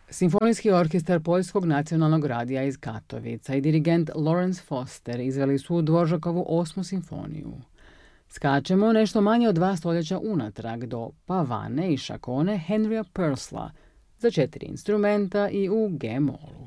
Simfonijski orkestar Poljskog nacionalnog radija iz Katovica i dirigent Lawrence Foster izveli su Dvoržakovu 8. simfoniju. Skačemo nešto manje od 2 stoljeća unatrag do pavane i šakone Henrya Purcella za 4 instrumenta i u G-molu.